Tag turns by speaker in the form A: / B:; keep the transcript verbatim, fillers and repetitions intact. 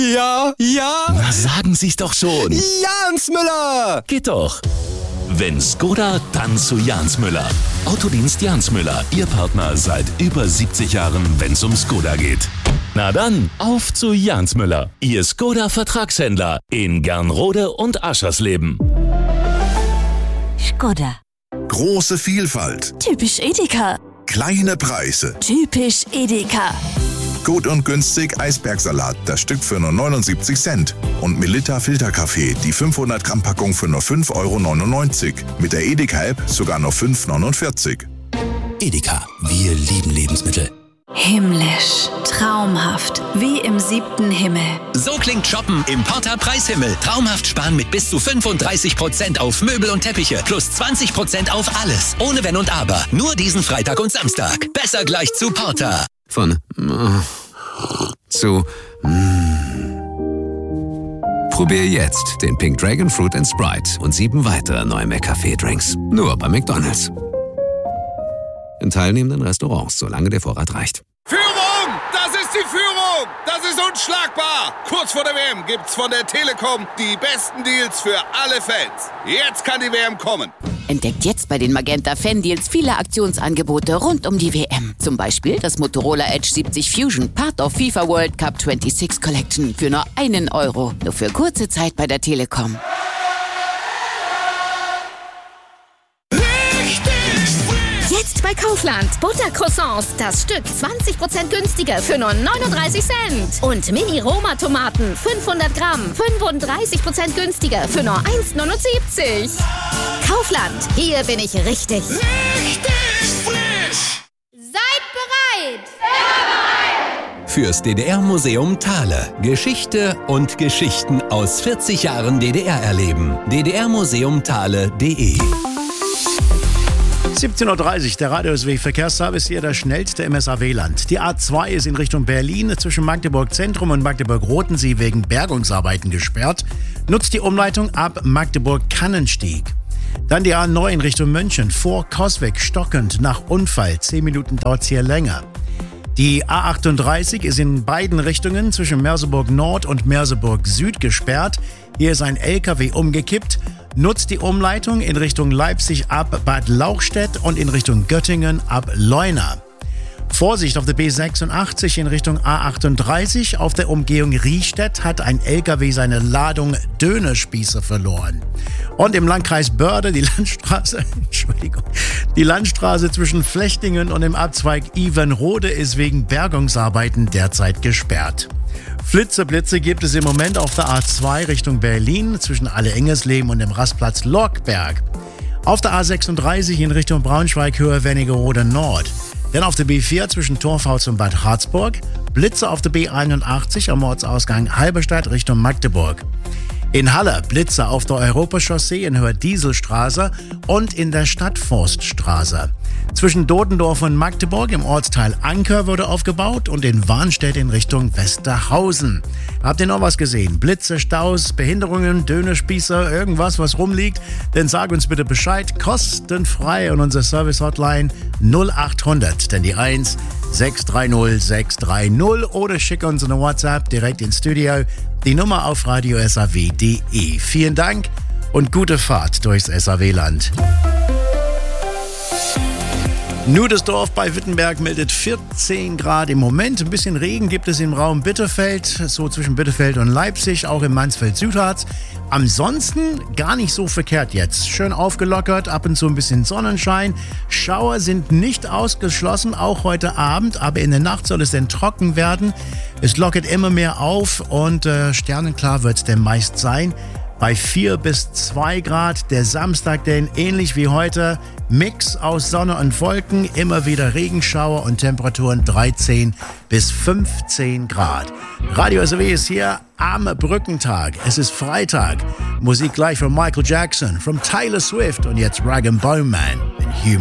A: Ja, ja.
B: Na, sagen Sie's doch schon.
A: Jans Müller.
B: Geht doch. Wenn Skoda, dann zu Jans Müller. Autodienst Jans Müller, Ihr Partner seit über siebzig Jahren, wenn's um Skoda geht. Na dann, auf zu Jans Müller, Ihr Skoda-Vertragshändler in Gernrode und Aschersleben.
C: Skoda.
D: Große Vielfalt.
C: Typisch Edeka.
D: Kleine Preise.
C: Typisch Edeka.
D: Gut und günstig Eisbergsalat, das Stück für nur neunundsiebzig Cent. Und Melitta Filterkaffee, die fünfhundert Gramm Packung für nur fünf Euro neunundneunzig. Mit der Edeka-App sogar nur fünf Euro neunundvierzig.
E: Edeka, wir lieben Lebensmittel.
C: Himmlisch, traumhaft, wie im siebten Himmel.
E: So klingt Shoppen im Porta Preishimmel. Traumhaft sparen mit bis zu fünfunddreißig Prozent auf Möbel und Teppiche. Plus zwanzig Prozent auf alles. Ohne Wenn und Aber. Nur diesen Freitag und Samstag. Besser gleich zu Porta. Von äh, zu mm. Probier jetzt den Pink Dragon Fruit and Sprite und sieben weitere neue McCafé-Drinks. Nur bei McDonald's. In teilnehmenden Restaurants, solange der Vorrat reicht.
F: Führung! Das ist die Führung! Das ist unschlagbar! Kurz vor der W M gibt's von der Telekom die besten Deals für alle Fans. Jetzt kann die W M kommen.
G: Entdeckt jetzt bei den Magenta Fan-Deals viele Aktionsangebote rund um die W M. Zum Beispiel das Motorola Edge siebzig Fusion, Part of FIFA World Cup sechsundzwanzig Collection für nur einen Euro. Nur für kurze Zeit bei der Telekom.
H: Jetzt bei Kaufland. Buttercroissants, das Stück zwanzig Prozent günstiger für nur neununddreißig Cent. Und Mini-Roma-Tomaten, fünfhundert Gramm, fünfunddreißig Prozent günstiger für nur eins neunundsiebzig. Kaufland, hier bin ich richtig.
F: Richtig frisch!
H: Seid bereit!
E: Fürs D D R-Museum Thale. Geschichte und Geschichten aus vierzig Jahren D D R erleben. d d r museum thale punkt d e
I: siebzehn Uhr dreißig, der Radio S W Verkehrsservice hier, das schnellste im S A W-Land. Die A zwei ist in Richtung Berlin zwischen Magdeburg Zentrum und Magdeburg-Rodensee wegen Bergungsarbeiten gesperrt. Nutzt die Umleitung ab Magdeburg-Kannenstieg. Dann die A neun in Richtung München, vor Coswig stockend nach Unfall. Zehn Minuten dauert es hier länger. Die A achtunddreißig ist in beiden Richtungen zwischen Merseburg Nord und Merseburg Süd gesperrt. Hier ist ein L K W umgekippt. Nutzt die Umleitung in Richtung Leipzig ab Bad Lauchstädt und in Richtung Göttingen ab Leuna. Vorsicht auf der B sechsundachtzig in Richtung A achtunddreißig. Auf der Umgehung Riestedt hat ein L K W seine Ladung Dönerspieße verloren. Und im Landkreis Börde die Landstraße, Entschuldigung, die Landstraße zwischen Flechtingen und dem Abzweig Ivenrode ist wegen Bergungsarbeiten derzeit gesperrt. Flitzeblitze gibt es im Moment auf der A zwei Richtung Berlin zwischen Alle-Engersleben und dem Rastplatz Lockberg. Auf der A sechsunddreißig in Richtung Braunschweig Höhe Wernigerode Nord. Dann auf der B vier zwischen Torfhaus und Bad Harzburg. Blitze auf der B einundachtzig am Ortsausgang Halberstadt Richtung Magdeburg. In Halle Blitze auf der Europachaussee in Höhe Dieselstraße und in der Stadtforststraße. Zwischen Dodendorf und Magdeburg im Ortsteil Anker wurde aufgebaut und in Warnstedt in Richtung Westerhausen. Habt ihr noch was gesehen? Blitze, Staus, Behinderungen, Dönerspießer, irgendwas, was rumliegt? Dann sag uns bitte Bescheid, kostenfrei an unserer Service-Hotline null achthundert, denn die eins sechs drei null sechs drei null oder schick uns eine WhatsApp direkt ins Studio. Die Nummer auf radio s a w punkt d e. Vielen Dank und gute Fahrt durchs S A W-Land. Nudesdorf bei Wittenberg meldet vierzehn Grad im Moment. Ein bisschen Regen gibt es im Raum Bitterfeld, so zwischen Bitterfeld und Leipzig, auch im Mansfeld-Südharz. Ansonsten gar nicht so verkehrt jetzt. Schön aufgelockert, ab und zu ein bisschen Sonnenschein. Schauer sind nicht ausgeschlossen, auch heute Abend, aber in der Nacht soll es dann trocken werden. Es lockert immer mehr auf und äh, sternenklar wird es dann meist sein. Bei vier bis zwei Grad, der Samstag denn ähnlich wie heute, Mix aus Sonne und Wolken, immer wieder Regenschauer und Temperaturen dreizehn bis fünfzehn Grad. Radio S W ist hier am Brückentag, es ist Freitag. Musik gleich von Michael Jackson, von Taylor Swift und jetzt Rag and Bone Man in Human.